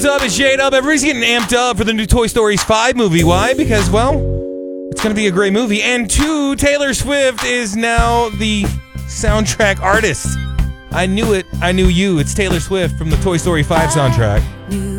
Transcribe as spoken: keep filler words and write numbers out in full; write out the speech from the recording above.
What's up, it's J-Dub. Everybody's getting amped up for the new Toy Story five movie. Why? Because, well, it's going to be a great movie. And two, Taylor Swift is now the soundtrack artist. I knew it. I knew you. It's Taylor Swift from the Toy Story five soundtrack.